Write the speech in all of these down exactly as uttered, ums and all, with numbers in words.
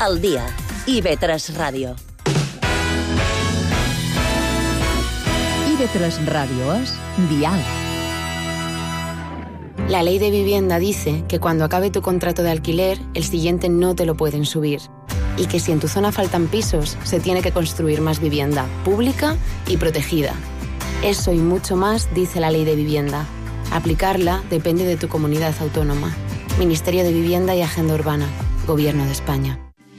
El dia. I ve tres Ràdio. I ve tres Radio es Dial. La ley de vivienda dice que cuando acabe tu contrato de alquiler, el siguiente no te lo pueden subir. Y que si en tu zona faltan pisos, se tiene que construir más vivienda pública y protegida. Eso y mucho más dice la ley de vivienda. Aplicarla depende de tu comunidad autónoma. Ministerio de Vivienda y Agenda Urbana. Gobierno de España.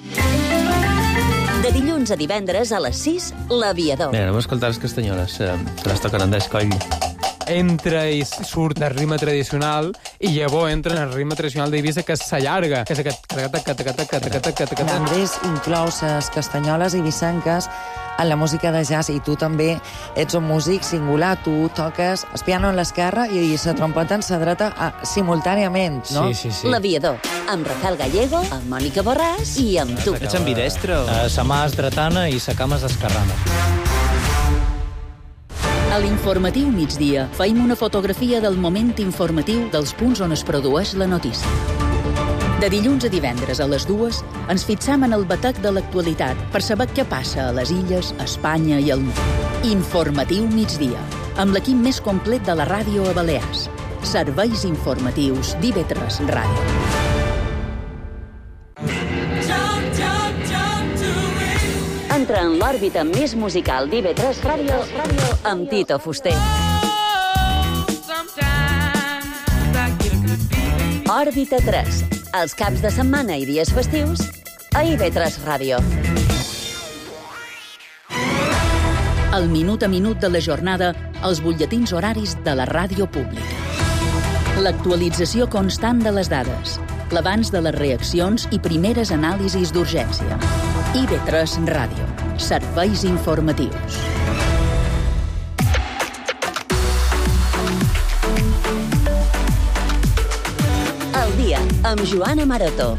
De dilluns a divendres a les sis, L'Aviador. Mira, anem a escoltar les castanyoles, eh, que les toquen en d'escoll. Entra i surt el ritme tradicional i llavors entra en el ritme tradicional d'Eivissa, que s'allarga, que és aquest... Andrés inclou les castanyoles eivissenques en la música de jazz, i tu també ets un músic singular. Tu toques el piano en l'esquerra i la trompeta en la dreta a, simultàniament, no? Sí, sí, sí. L'Aviador, amb Rafael Gallego, amb Mònica Borràs i amb tu. Ets ambidestro. Uh, sa mà és dretana i sa cama és esquerrana. A l'informatiu migdia feim una fotografia del moment informatiu dels punts on es produeix la notícia. De dilluns a divendres a les dues ens fixam en el batec de l'actualitat per saber què passa a les illes, a Espanya i al món. Informatiu migdia, amb l'equip més complet de la ràdio a Balears. Serveis informatius d'I V tres Ràdio. Entra en l'òrbita més musical d'I V tres Ràdio amb Tito Fuster. Òrbita tres, els caps de setmana i dies festius a I V tres Ràdio. El minut a minut de la jornada, els butlletins horaris de la ràdio pública. L'actualització constant de les dades, l'abans de les reaccions i primeres anàlisis d'urgència. I V tres Ràdio. Serveis informatius. El dia amb Joana Maroto.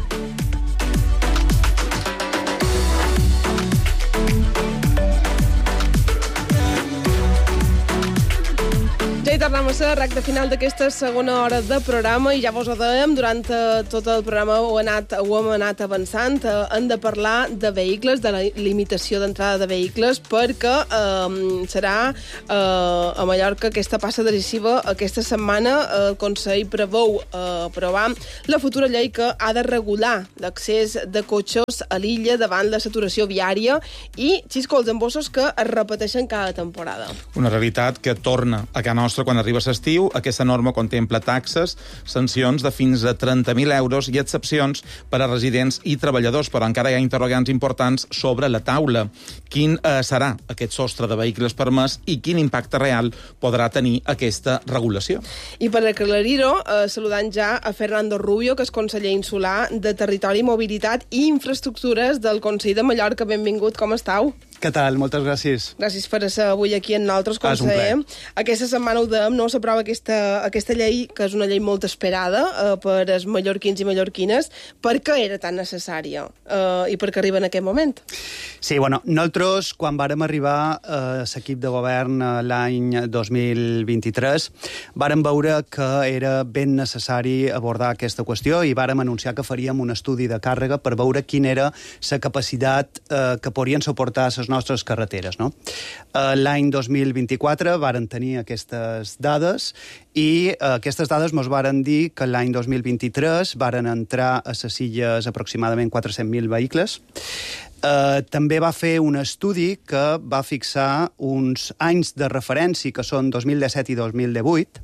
Ja hi tornem a ser, recta final d'aquesta segona hora de programa, i ja vos ho dèiem, durant tot el programa ho, anat, ho hem anat avançant. Hem de parlar de vehicles, de la limitació d'entrada de vehicles, perquè eh, serà eh, a Mallorca aquesta passa decisiva. Aquesta setmana el Consell preveu eh, aprovar la futura llei que ha de regular l'accés de cotxes a l'illa davant la saturació viària i xisco els embossos que es repeteixen cada temporada. Una realitat que torna a casa nostra quan arriba l'estiu. Aquesta norma contempla taxes, sancions de fins a trenta mil euros i excepcions per a residents i treballadors, però encara hi ha interrogants importants sobre la taula. Quin eh, serà aquest sostre de vehicles permès i quin impacte real podrà tenir aquesta regulació? I per aclarir-ho, eh, saludant ja a Fernando Rubio, que és conseller insular de Territori, Mobilitat i Infraestructures del Consell de Mallorca. Benvingut, com estàu? Què tal? Moltes gràcies. Gràcies per ser avui aquí amb nosaltres, conseller. Aquesta setmana ho dèiem, no s'aprova aquesta, aquesta llei, que és una llei molt esperada eh, per els mallorquins i mallorquines. Per què era tan necessària eh, i per què arriba en aquest moment? Sí, bueno, nosaltres, quan vàrem arribar a eh, l'equip de govern eh, l'any dos mil vint-i-tres, vàrem veure que era ben necessari abordar aquesta qüestió i vàrem anunciar que faríem un estudi de càrrega per veure quina era la capacitat eh, que podrien suportar les nostres carreteres, no? L'any dos mil vint-i-quatre varen tenir aquestes dades i aquestes dades ens varen dir que l'any dos mil vint-i-tres varen entrar a les illes aproximadament quatre-cents mil vehicles. Uh, també va fer un estudi que va fixar uns anys de referència, que són dos mil disset i dos mil divuit,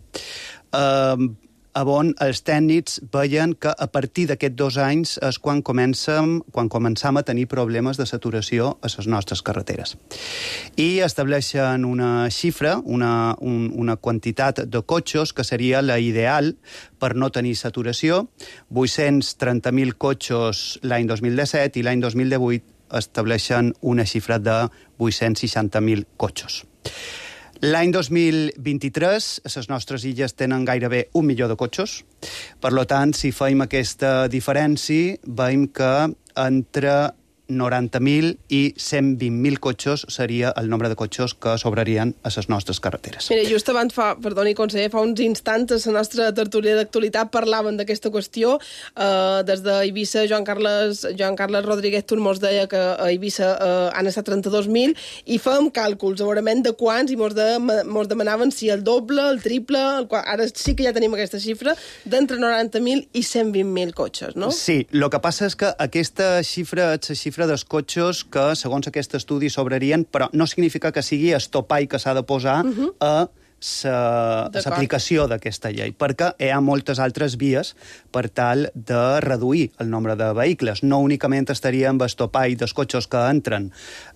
uh, on els tècnics veien que a partir d'aquests dos anys és quan comencem, quan començam a tenir problemes de saturació a les nostres carreteres. I estableixen una xifra, una, un, una quantitat de cotxes que seria la ideal per no tenir saturació, vuit-cents trenta mil cotxes l'any dos mil disset i l'any dos mil divuit estableixen una xifra de vuit-cents seixanta mil cotxes. L'any dos mil vint-i-tres, les nostres illes tenen gairebé un milió de cotxes. Per tant, si feim aquesta diferència, veiem que entre noranta mil i cent vint mil cotxes seria el nombre de cotxes que sobrarien a les nostres carreteres. Mira, just abans, fa, perdoni, conseller, fa uns instants a la nostra tertúlia d'actualitat parlaven d'aquesta qüestió. Uh, des d'Eivissa, Joan Carles, Joan Carles Rodríguez Turmós deia que a Eivissa uh, han estat trenta-dos mil i fèiem càlculs, segurament, de quants, i mos, de, mos demanaven si el doble, el triple, el qual, ara sí que ja tenim aquesta xifra, d'entre noranta mil i cent vint mil cotxes, no? Sí, el que passa és que aquesta xifra és la xifra dels cotxes que, segons aquest estudi, sobrarien, però no significa que sigui el topall que s'ha de posar uh-huh. a l'aplicació d'aquesta llei, perquè hi ha moltes altres vies per tal de reduir el nombre de vehicles. No únicament estaria amb el topall dels cotxes que entren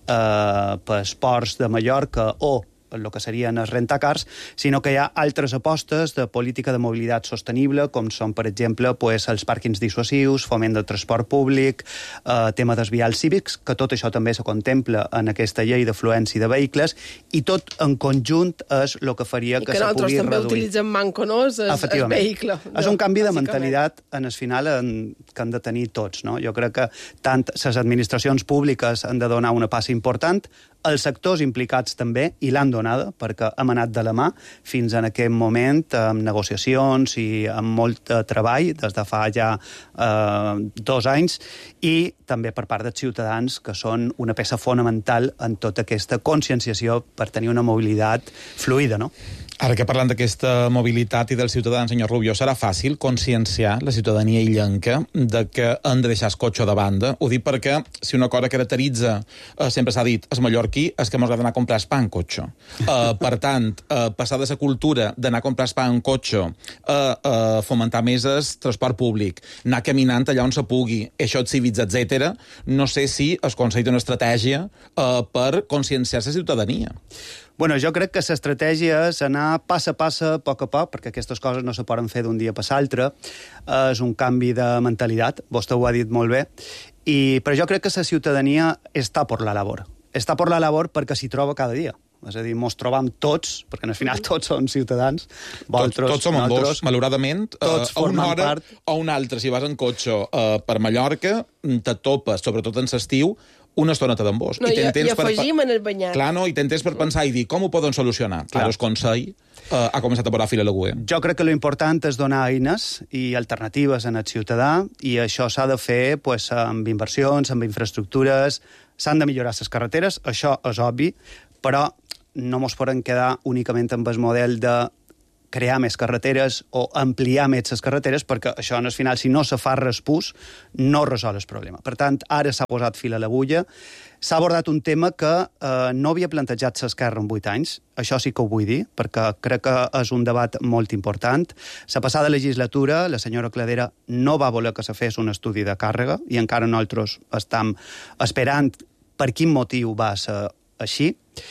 eh, pels ports de Mallorca o el que serien els rentacars, sinó que hi ha altres apostes de política de mobilitat sostenible, com són, per exemple, pues, els pàrquings dissuasius, foment del transport públic, eh, tema dels vials cívics, que tot això també se contempla en aquesta llei d'afluència de vehicles, i tot en conjunt és el que faria que, que se pugui reduir. I que nosaltres també utilitzem manco, no?, el vehicle. És un canvi de mentalitat, en el final, en, que han de tenir tots, no? Jo crec que tant les administracions públiques han de donar una passa important, els sectors implicats també, i l'han donada, perquè hem anat de la mà fins en aquest moment, amb negociacions i amb molt de treball, des de fa ja eh, dos anys, i també per part dels ciutadans, que són una peça fonamental en tota aquesta conscienciació per tenir una mobilitat fluida, no? Ara que parlant d'aquesta mobilitat i dels ciutadans, senyor Rubio, serà fàcil conscienciar la ciutadania illenca de que han de deixar el cotxe de banda? Ho dic perquè si una cosa caracteritza, eh, sempre s'ha dit, el mallorquí, és que mos agrada anar a comprar el pa en cotxe. Eh, per tant, eh, passar de la cultura d'anar a comprar el pa en cotxe a eh, eh, fomentar més el transport públic, anar caminant allà on se pugui, això cívics, etcètera, no sé si es Consell té una estratègia eh, per conscienciar la ciutadania. Bueno, jo crec que l'estratègia és anar pas a pas, a poc a poc, perquè aquestes coses no se poden fer d'un dia per l'altre. És un canvi de mentalitat, vostè ho ha dit molt bé, i, però jo crec que la ciutadania està per la labor. Està per la labor perquè s'hi troba cada dia. És a dir, mos trobam tots, perquè al final tots són ciutadans. Vosaltres, tots, tots som dos, malauradament. Tots uh, a una hora part. o una altra, si vas en cotxe uh, per Mallorca, te topes, sobretot en l'estiu, una estoneta d'en vos. No, I, i, i afegim per... en el banyat. Clar, no, i tens per pensar i dir com ho poden solucionar. Clar, el Consell uh, ha començat a posar fil a l'agulla. Jo crec que l'important és donar eines i alternatives en el ciutadà, i això s'ha de fer pues, amb inversions, amb infraestructures, s'han de millorar les carreteres, això és obvi, però no mos podem quedar únicament amb el model de crear més carreteres o ampliar més les carreteres, perquè això, al final, si no se fa respús, no resol el problema. Per tant, ara s'ha posat fil a l'agulla, s'ha abordat un tema que eh, no havia plantejat l'Esquerra en vuit anys, això sí que ho vull dir, perquè crec que és un debat molt important. La passada legislatura, la senyora Cladera no va voler que se fes un estudi de càrrega, i encara nosaltres estem esperant per quin motiu va ser així.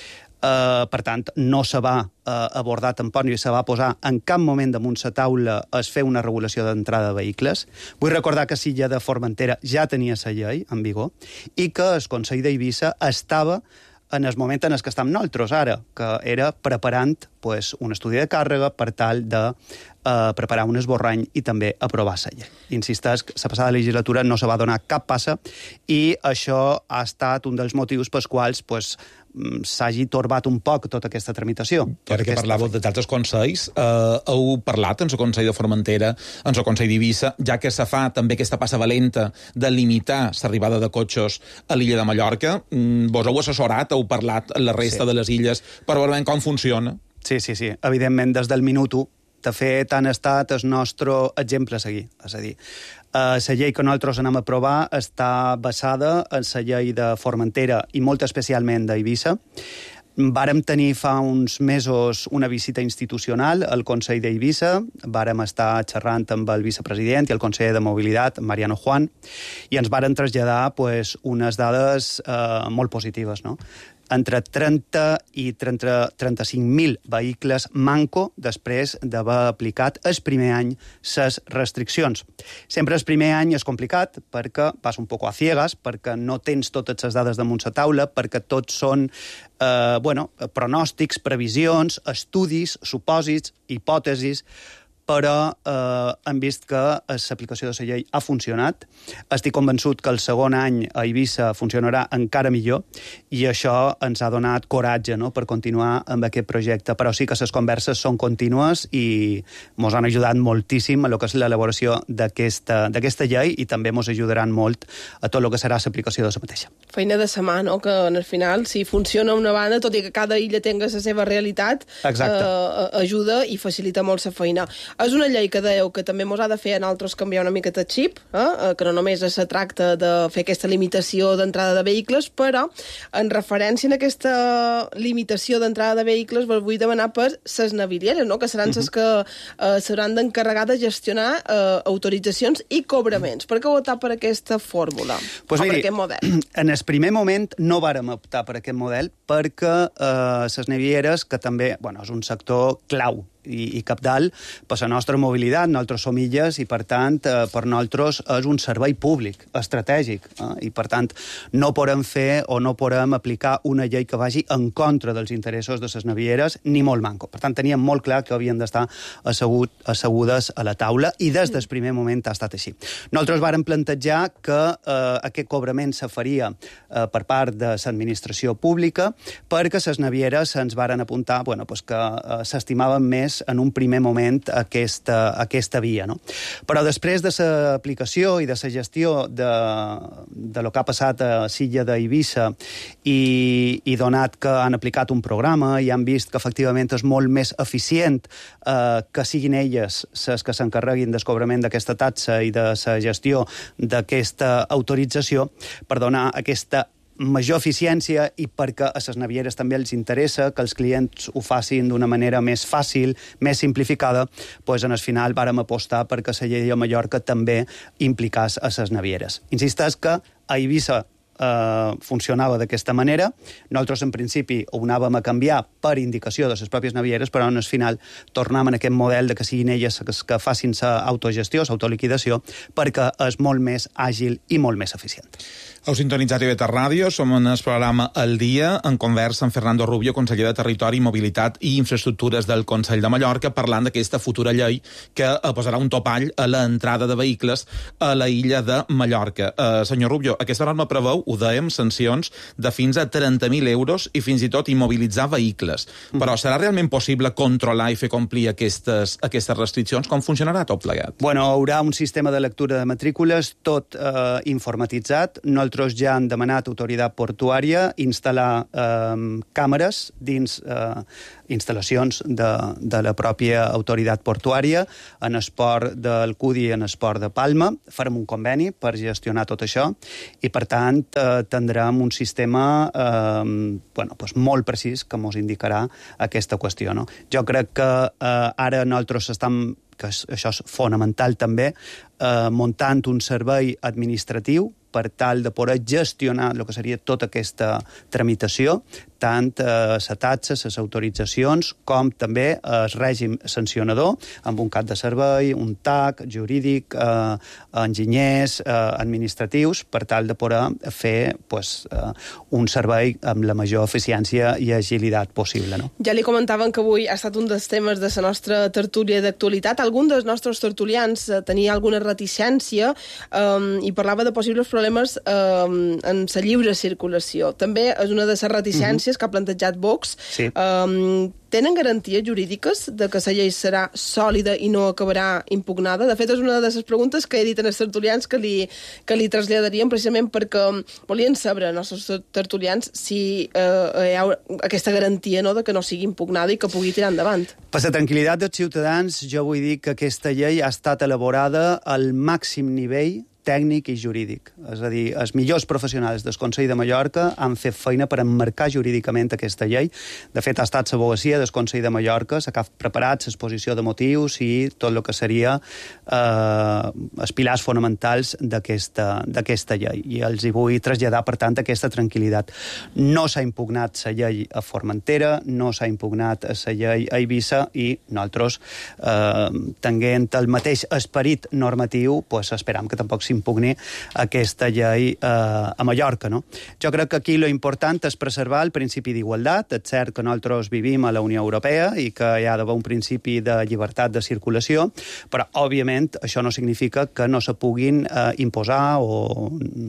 Uh, per tant, no se va uh, abordar tampoc ni se va posar en cap moment damunt la taula es fer una regulació d'entrada de vehicles. Vull recordar que Silla de Formentera ja tenia la llei en vigor i que el Consell d'Eivissa estava en el moment en el que estem nosaltres ara, que era preparant pues, un estudi de càrrega per tal de uh, preparar un esborrany i també aprovar la llei. Insisteix que la passada legislatura no se va donar cap passa i això ha estat un dels motius pels quals pues, s'hagi torbat un poc tota aquesta tramitació. Ara que parlàveu de d'altres consells, eh, heu parlat en el Consell de Formentera, en el Consell d'Eivissa, ja que se fa també aquesta passa valenta de limitar l'arribada de cotxes a l'illa de Mallorca. Vos heu assessorat, heu parlat amb la resta sí. de les illes per veure com funciona? Sí, sí, sí. Evidentment, des del minut u, de fet, han estat el nostre exemple a seguir. És a dir, la llei que nosaltres anem a aprovar està basada en la llei de Formentera i molt especialment d'Eivissa. Vàrem tenir fa uns mesos una visita institucional al Consell d'Eivissa, vàrem estar xerrant amb el vicepresident i el conseller de Mobilitat, Mariano Juan, i ens varen traslladar pues, unes dades eh, molt positives, no? Entre trenta i trenta, trenta-cinc mil vehicles manco després d'haver aplicat el primer any les restriccions. Sempre el primer any és complicat perquè vas un poc a ciegas, perquè no tens totes les dades damunt la taula, perquè tots són eh, bueno, pronòstics, previsions, estudis, supòsits, hipòtesis, però eh, hem vist que l'aplicació de la llei ha funcionat. Estic convençut que el segon any a Eivissa funcionarà encara millor i això ens ha donat coratge, no?, per continuar amb aquest projecte. Però sí que les converses són contínues i ens han ajudat moltíssim a lo que és l'elaboració d'aquesta d'aquesta llei i també ens ajudaran molt a tot el que serà l'aplicació de la mateixa. Feina de sa mà, no?, que al final, si funciona una banda, tot i que cada illa tenga la seva realitat, eh, ajuda i facilita molt la feina. És una llei que dèieu que també mos ha de fer a nosaltres canviar una miqueta el xip, eh? que no només es tracta de fer aquesta limitació d'entrada de vehicles, però en referència a aquesta limitació d'entrada de vehicles vos vull demanar per ses navilieres, no?, que seran les uh -huh. que eh, s'hauran d'encarregar de gestionar eh, autoritzacions i cobraments. Per què optar per aquesta fórmula? Pues o miri, per aquest model? En el primer moment no vàrem optar per aquest model perquè eh, les navieres, que també bueno, és un sector clau i, i cabdal per la nostra mobilitat. Nosaltres som illes i, per tant, eh, per nosaltres és un servei públic, estratègic, eh? i, per tant, no podem fer o no podem aplicar una llei que vagi en contra dels interessos de les navieres, ni molt manco. Per tant, teníem molt clar que havien d'estar assegut, assegudes a la taula i des del primer moment ha estat així. Nosaltres vàrem plantejar que eh, aquest cobrament se faria eh, per part de l'administració pública perquè les navieres ens varen apuntar bueno, pues que eh, s'estimaven més en un primer moment aquesta, aquesta via. No? Però després de l'aplicació i de la gestió de, de lo que ha passat a l'illa d'Eivissa i, i donat que han aplicat un programa i han vist que efectivament és molt més eficient eh, que siguin elles les que s'encarreguin del cobrament d'aquesta taxa i de la gestió d'aquesta autorització per donar aquesta major eficiència i perquè a les navieres també els interessa que els clients ho facin d'una manera més fàcil, més simplificada, doncs en el final vàrem apostar perquè la llei a Mallorca també implicàs a les navieres. Insisteix que a Eivissa Uh, funcionava d'aquesta manera. Nosaltres, en principi, ho anàvem a canviar per indicació de les pròpies navieres, però en el final tornàvem en aquest model de que siguin elles que, que facin l'autogestió, l'autoliquidació, perquè és molt més àgil i molt més eficient. Heu sintonitzat I V tres Ràdio, som en el programa El Dia, en conversa amb Fernando Rubio, conseller de Territori, Mobilitat i Infraestructures del Consell de Mallorca, parlant d'aquesta futura llei que posarà un topall a l'entrada de vehicles a la illa de Mallorca. Uh, senyor Rubio, aquesta norma preveu, ho dèiem, sancions de fins a trenta mil euros i fins i tot immobilitzar vehicles. Mm. Però serà realment possible controlar i fer complir aquestes, aquestes restriccions? Com funcionarà tot plegat? Bueno, hi haurà un sistema de lectura de matrícules tot eh, informatitzat. Nosaltres ja han demanat a Autoritat Portuària instal·lar eh, càmeres dins eh, instal·lacions de, de la pròpia Autoritat Portuària en el port del Cudi i en el port de Palma. Farem un conveni per gestionar tot això i, per tant, eh, tindrem un sistema eh, bueno, pues molt precís que ens indicarà aquesta qüestió. No? Jo crec que eh, ara nosaltres estem, que això és fonamental també, eh, muntant un servei administratiu per tal de poder gestionar el que seria tota aquesta tramitació, tant eh, la taxa, les autoritzacions, com també el règim sancionador, amb un cap de servei, un T A C jurídic, eh, enginyers, eh, administratius, per tal de poder fer pues, eh, un servei amb la major eficiència i agilitat possible. No? Ja li comentaven que avui ha estat un dels temes de la nostra tertúlia d'actualitat. Algun dels nostres tertulians tenia alguna reticència eh, i parlava de possibles problemes eh, en la lliure circulació. També és una de les reticències mm-hmm. que ha plantejat Vox. Sí. Eh, tenen garanties jurídiques de que la llei serà sòlida i no acabarà impugnada? De fet, és una de les preguntes que he dit en els tertulians que li, que li traslladaríem precisament perquè volien saber els nostres tertulians si eh, hi ha aquesta garantia, no?, de que no sigui impugnada i que pugui tirar endavant. Per la tranquil·litat dels ciutadans, jo vull dir que aquesta llei ha estat elaborada al màxim nivell tècnic i jurídic. És a dir, els millors professionals del Consell de Mallorca han fet feina per emmarcar jurídicament aquesta llei. De fet, ha estat l'advocacia del Consell de Mallorca, s'ha preparat l'exposició de motius i tot el que seria eh, els pilars fonamentals d'aquesta d'aquesta llei. I els hi vull traslladar, per tant, aquesta tranquil·litat. No s'ha impugnat la llei a Formentera, no s'ha impugnat la llei a Eivissa i nosaltres, eh, tenint el mateix esperit normatiu, pues, esperam que tampoc s'impugnat s'impugni aquesta llei eh, a Mallorca. No? Jo crec que aquí lo important és preservar el principi d'igualtat. És cert que nosaltres vivim a la Unió Europea i que hi ha d'haver un principi de llibertat de circulació, però, òbviament, això no significa que no se puguin eh, imposar o,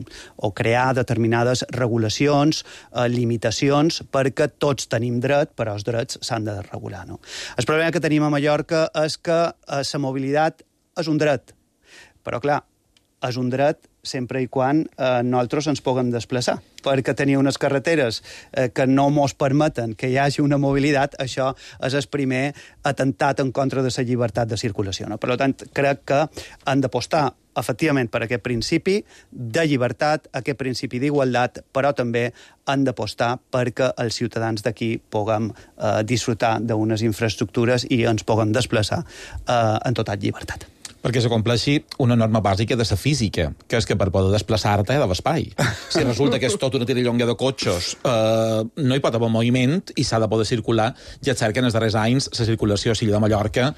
o crear determinades regulacions, eh, limitacions, perquè tots tenim dret, però els drets s'han de regular. No? El problema que tenim a Mallorca és que eh, la mobilitat és un dret, però, clar, és un dret sempre i quan eh, nosaltres ens puguem desplaçar, perquè tenir unes carreteres eh, que no mos permeten que hi hagi una mobilitat, això és el primer atemptat en contra de la llibertat de circulació. No? Per tant, crec que han d'apostar efectivament per aquest principi de llibertat, aquest principi d'igualtat, però també han d'apostar perquè els ciutadans d'aquí puguem eh, disfrutar d'unes infraestructures i ens puguem desplaçar eh, en total llibertat. Perquè se compleixi una norma bàsica de la física, que és que per poder desplaçar-te hi ha d'haver espai. Si resulta que és tot una tirallonga de cotxes, eh, no hi pot haver moviment i s'ha de poder circular. Ja és cert que en els darrers anys la circulació a l'illa de Mallorca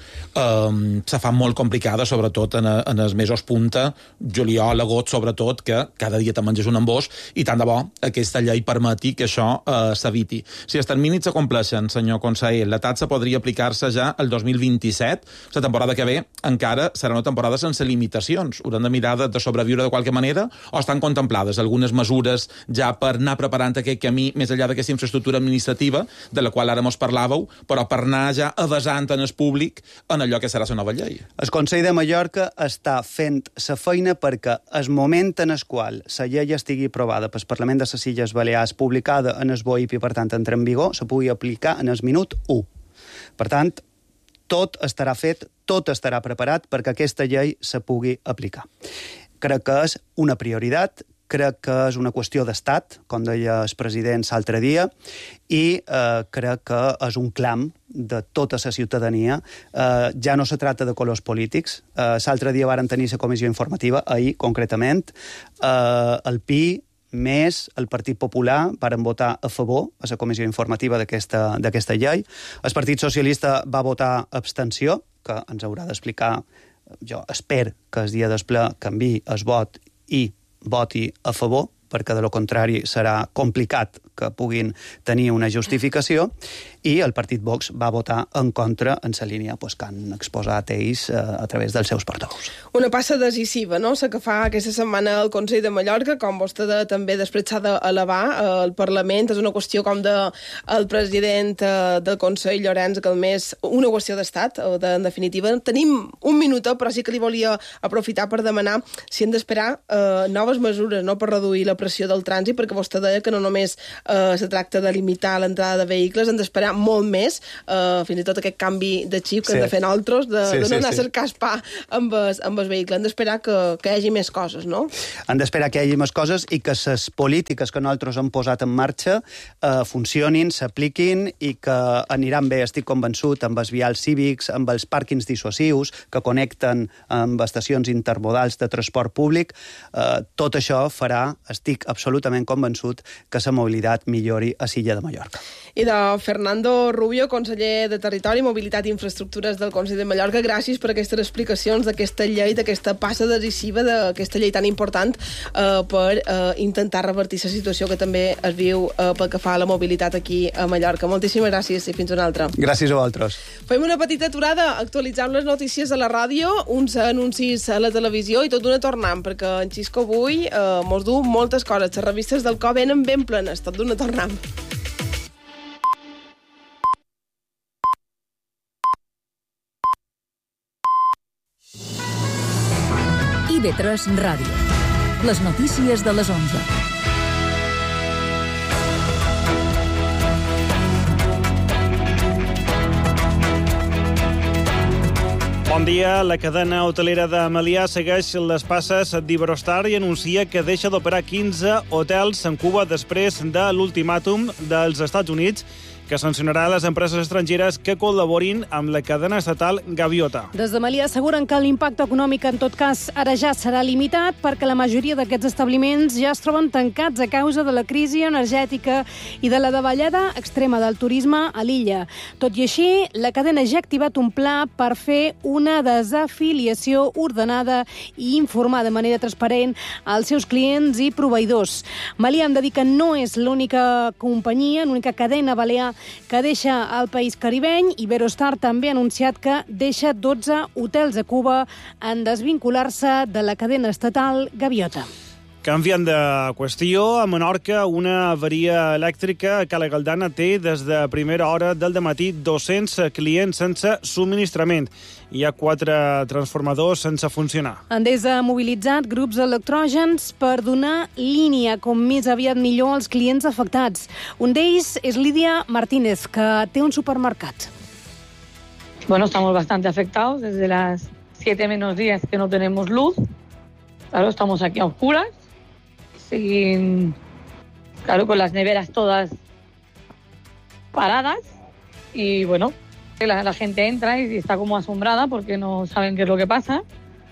eh, se fa molt complicada, sobretot en, en els mesos punta, juliol, agost, sobretot, que cada dia te menges un embós, i tant de bo aquesta llei permeti que això eh, s'eviti. Si els terminis se compleixen, senyor conseller, la taxa podria aplicar-se ja el dos mil vint-i-set, la temporada que ve encara serà una temporada sense limitacions. Haurem de mirar de, de sobreviure de qualque manera, o estan contemplades algunes mesures ja per anar preparant aquest camí més enllà d'aquesta infraestructura administrativa, de la qual ara mos parlàveu, però per anar ja avasant en el públic en allò que serà la nova llei? El Consell de Mallorca està fent la feina perquè el moment en el qual la llei estigui aprovada pel Parlament de les Illes Balears, publicada en el B O I P i, per tant, entra en vigor, se pugui aplicar en el minut u. Per tant, tot estarà fet, tot estarà preparat perquè aquesta llei se pugui aplicar. Crec que és una prioritat, crec que és una qüestió d'estat, com deia el president l'altre dia, i eh, crec que és un clam de tota la ciutadania. Eh, ja no se tracta de colors polítics. Eh, l'altre dia varen tenir la comissió informativa, ahir concretament, eh, el P I, més el Partit Popular varen votar a favor a la comissió informativa d'aquesta d'aquesta llei. El Partit Socialista va votar abstenció, que ens haurà d'explicar. Jo espero que el dia del ple canviï el vot i voti a favor, perquè de lo contrari serà complicat que puguin tenir una justificació, i el Partit Vox va votar en contra en la línia pues, que han exposat ells eh, a través dels seus portaveus. Una passa decisiva, no?, la que fa aquesta setmana el Consell de Mallorca, com vostè de, també després s'ha d'elevar al Parlament. És una qüestió, com de el president eh, del Consell, Llorenç Galmés, una qüestió d'estat, de, en definitiva. Tenim un minut, però sí que li volia aprofitar per demanar si hem d'esperar eh, noves mesures, no?, per reduir la pressió del trànsit, perquè vostè deia que no només eh, se tracta de limitar l'entrada de vehicles, hem d'esperar molt més, eh, fins i tot aquest canvi de xip que sí. hem de fer nosaltres, de, sí, de no sí, anar sí. a cercar espà amb el, amb el vehicle. Hem d'esperar que, que hi hagi més coses, no? Han d'esperar que hi hagi més coses i que les polítiques que nosaltres hem posat en marxa eh, funcionin, s'apliquin i que aniran bé, estic convençut, amb els vials cívics, amb els pàrquings dissuasius que connecten amb estacions intermodals de transport públic. Eh, tot això farà, estic absolutament convençut, que la mobilitat millori a l'illa de Mallorca. I de Fernando Rubio, conseller de Territori, Mobilitat i Infraestructures del Consell de Mallorca, gràcies per aquestes explicacions d'aquesta llei, d'aquesta passa decisiva, d'aquesta llei tan important eh, per eh, intentar revertir la situació que també es viu eh, pel que fa a la mobilitat aquí a Mallorca. Moltíssimes gràcies i fins una altra. Gràcies a vosaltres. Fem una petita aturada, actualitzant les notícies a la ràdio, uns anuncis a la televisió i tot d'una tornant, perquè en Xisco avui eh, mos du moltes coses. Les revistes del C O venen ben plenes, tot d'una tornant. I V tres Ràdio. Les notícies de les onze. Bon dia. La cadena hotelera de Melià segueix les passes d'Iberostar i anuncia que deixa d'operar quinze hotels en Cuba després de l'ultimàtum dels Estats Units que sancionarà les empreses estrangeres que col·laborin amb la cadena estatal Gaviota. Des de Melià asseguren que l'impacte econòmic en tot cas ara ja serà limitat perquè la majoria d'aquests establiments ja es troben tancats a causa de la crisi energètica i de la davallada extrema del turisme a l'illa. Tot i així, la cadena ja ha activat un pla per fer una desafiliació ordenada i informar de manera transparent als seus clients i proveïdors. Melià hem de dir que no és l'única companyia, l'única cadena balear que deixa el país caribeny. Iberostar també ha anunciat que deixa dotze hotels a Cuba en desvincular-se de la cadena estatal Gaviota. Canviant de qüestió, a Menorca una avaria elèctrica a Cala Galdana té des de primera hora del dematí dos-cents clients sense subministrament. Hi ha quatre transformadors sense funcionar. Endesa ha mobilitzat grups electrògens per donar línia com més aviat millor als clients afectats. Un d'ells és Lídia Martínez, que té un supermercat. Bueno, estamos bastante afectados desde las siete menos diez que no tenemos luz. Claro, estamos aquí a oscuras. Sin, claro, con las neveras todas paradas y bueno, la, la gente entra y está como asombrada porque no saben qué es lo que pasa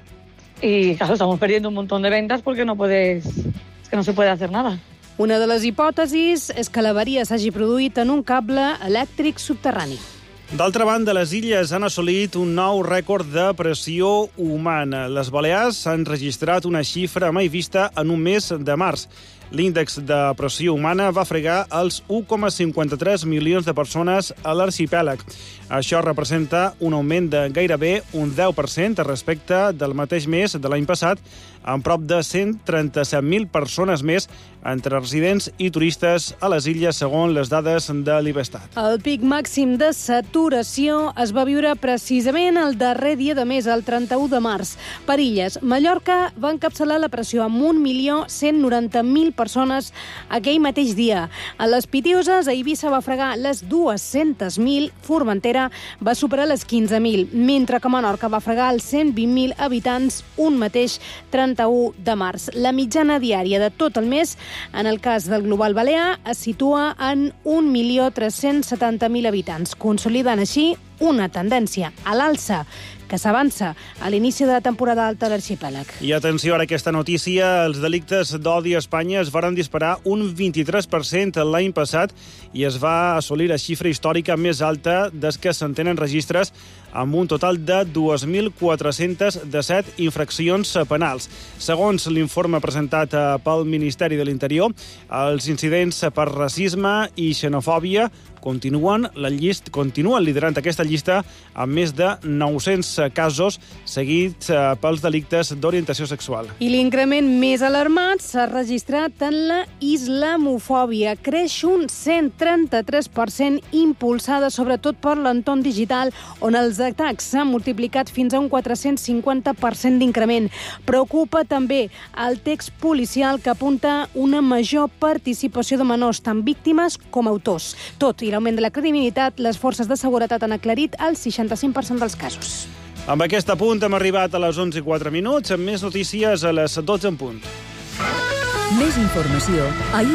y claro, estamos perdiendo un montón de ventas porque no puedes, es que no se puede hacer nada. Una de les hipòtesis és que l'avaria s'hagi produït en un cable elèctric subterrani. D'altra banda, les illes han assolit un nou rècord de pressió humana. Les Balears han registrat una xifra mai vista en un mes de març. L'índex de pressió humana va fregar els u coma cinquanta-tres milions de persones a l'arxipèlag. Això representa un augment de gairebé un deu per cent respecte del mateix mes de l'any passat, amb prop de cent trenta-set mil persones més entre residents i turistes a les illes, segons les dades de l'Ibestat. El pic màxim de saturació es va viure precisament el darrer dia de mes, el trenta-u de març. Per illes, Mallorca va encapçalar la pressió amb un milió cent noranta mil persones aquell mateix dia. A les Pitioses, a Eivissa va fregar les dues-centes mil, Formentera va superar les quinze mil, mentre que Menorca va fregar els cent vint mil habitants un mateix trenta-u de març. La mitjana diària de tot el mes, en el cas del global balear, es situa en un milió tres-cents setanta mil habitants, consolidant així una tendència a l'alça que s'avança a l'inici de la temporada alta a l'arxipèlag. I atenció ara a aquesta notícia, els delictes d'odi a Espanya es varen disparar un vint-i-tres per cent l'any passat i es va assolir la xifra històrica més alta des que se'n tenen registres, amb un total de dos mil quatre-cents disset infraccions penals. Segons l'informe presentat pel Ministeri de l'Interior, els incidents per racisme i xenofòbia continuen, la llista, continuen liderant aquesta llista amb més de nou-cents casos seguits pels delictes d'orientació sexual. I l'increment més alarmat s'ha registrat en la islamofòbia. Creix un cent trenta-tres per cent, impulsada sobretot per l'entorn digital, on els atacs s'han multiplicat fins a un quatre-cents cinquanta per cent d'increment. Preocupa també el text policial, que apunta una major participació de menors, tant víctimes com autors. Tot i l'augment de la credibilitat, les forces de seguretat han aclarit el seixanta-cinc per cent dels casos. Amb aquest punt hem arribat a les onze i quatre minuts, amb més notícies a les dotze en punt. Més informació a i